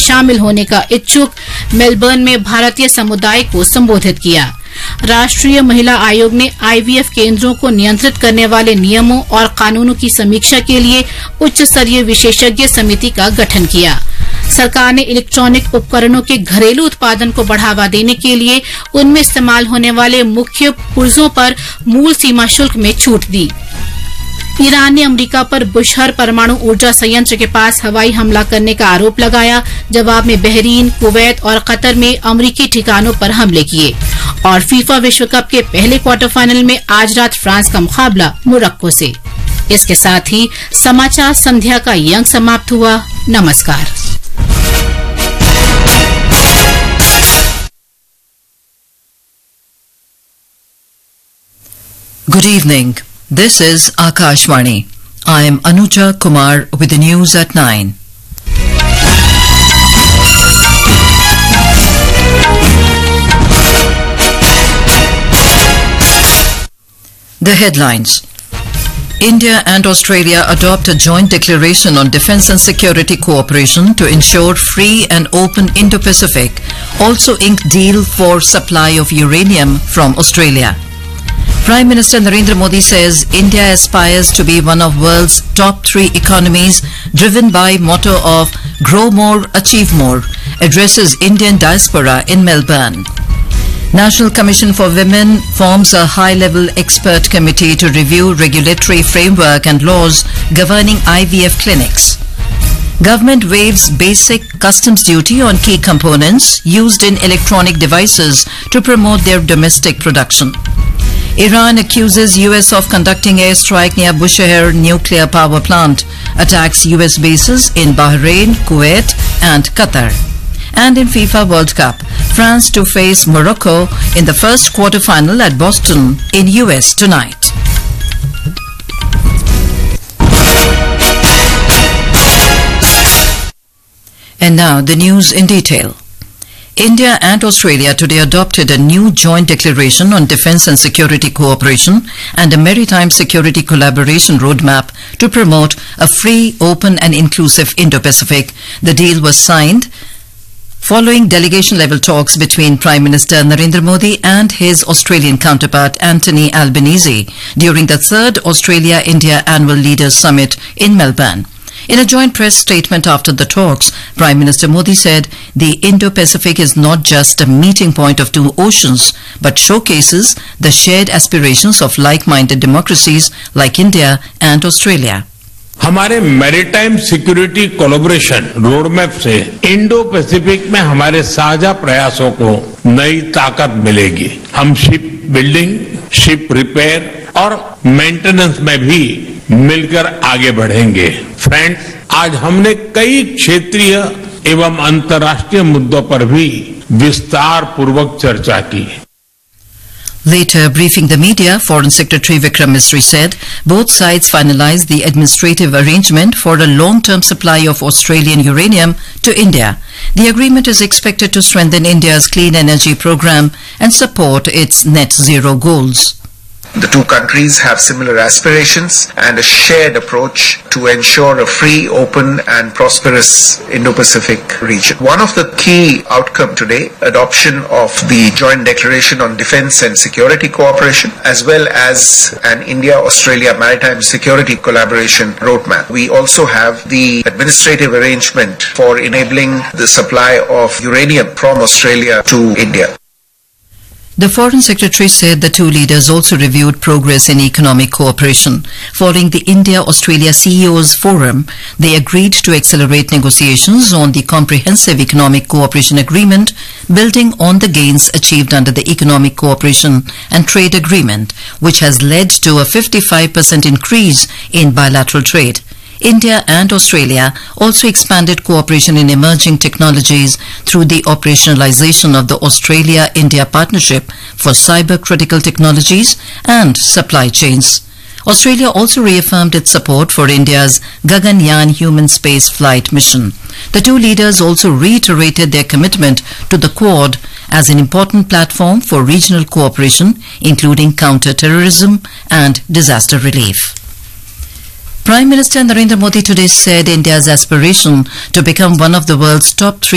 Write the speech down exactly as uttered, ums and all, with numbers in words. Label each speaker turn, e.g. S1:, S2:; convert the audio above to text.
S1: शामिल होने का इच्छुक मेलबर्न में भारतीय समुदाय को संबोधित किया। राष्ट्रीय महिला आयोग ने आईवीएफ केंद्रों को नियंत्रित करने वाले नियमों और कानूनों की समीक्षा के लिए उच्च स्तरीय विशेषज्ञ समिति का गठन किया। सरकार ने इलेक्ट्रॉनिक उपकरणों के घरेलू उत्पादन को बढ़ावा देने के लिए उनमें इस्तेमाल होने वाले मुख्य पुर्जों पर मूल सीमा शुल्क में छूट दी। ईरान ने अमेरिका पर बुशहर परमाणु ऊर्जा संयंत्र के पास हवाई हमला करने का आरोप लगाया। जवाब में बहरीन, कुवैत और कतर में अमेरिकी ठिकानों पर हमले किए। और फीफा विश्व कप के पहले क्वार्टर फाइनल में आज रात फ्रांस का मुकाबला मोरक्को से। इसके साथ ही समाचार संध्या का ये अंक समाप्त हुआ। नमस्कार।
S2: Good evening. This is Akashvani. I am Anuja Kumar with the news at nine. The headlines. India and Australia adopt a joint declaration on defence and security cooperation to ensure free and open Indo-Pacific. Also inked deal for supply of uranium from Australia. Prime Minister Narendra Modi says India aspires to be one of world's top three economies, driven by motto of grow more, achieve more, addresses Indian diaspora in Melbourne. National Commission for Women forms a high-level expert committee to review regulatory framework and laws governing I V F clinics. Government waives basic customs duty on key components used in electronic devices to promote their domestic production. Iran accuses U S of conducting airstrike near Bushehr nuclear power plant, attacks U S bases in Bahrain, Kuwait and Qatar. And in FIFA World Cup, France to face Morocco in the first quarter-final at Boston in U S tonight. And now the news in detail. India and Australia today adopted a new joint declaration on defence and security cooperation and a maritime security collaboration roadmap to promote a free, open and inclusive Indo-Pacific. The deal was signed following delegation-level talks between Prime Minister Narendra Modi and his Australian counterpart Anthony Albanese during the third Australia-India Annual Leaders Summit in Melbourne. In a joint press statement after the talks, Prime Minister Modi said the Indo-Pacific is not just a meeting point of two oceans, but showcases the shared aspirations of like-minded democracies like India and Australia.
S3: हमारे maritime security collaboration roadmap से Indo Pacific में हमारे साझा प्रयासों को नई ताकत मिलेगी। हम शिप बिल्डिंग, शिप रिपेयर और मेंटेनेंस में भी मिलकर आगे बढ़ेंगे। फ्रेंड्स, आज हमने कई क्षेत्रीय एवं अंतर्राष्ट्रीय मुद्दों पर भी विस्तार पूर्वक चर्चा की।
S2: Later, briefing the media, Foreign Secretary Vikram Misri said both sides finalized the administrative arrangement for a long-term supply of Australian uranium to India. The agreement is expected to strengthen India's clean energy program and support its net zero goals.
S4: The two countries have similar aspirations and a shared approach to ensure a free, open and prosperous Indo-Pacific region. One of the key outcomes today, adoption of the Joint Declaration on Defence and Security Cooperation, as well as an India-Australia Maritime Security Collaboration Roadmap. We also have the administrative arrangement for enabling the supply of uranium from Australia to India.
S2: The Foreign Secretary said the two leaders also reviewed progress in economic cooperation. Following the India-Australia C E Os Forum, they agreed to accelerate negotiations on the Comprehensive Economic Cooperation Agreement, building on the gains achieved under the Economic Cooperation and Trade Agreement, which has led to a fifty-five percent increase in bilateral trade. India and Australia also expanded cooperation in emerging technologies through the operationalization of the Australia-India Partnership for Cyber-Critical Technologies and Supply Chains. Australia also reaffirmed its support for India's Gaganyaan human space flight mission. The two leaders also reiterated their commitment to the Quad as an important platform for regional cooperation, including counter-terrorism and disaster relief. Prime Minister Narendra Modi today said India's aspiration to become one of the world's top three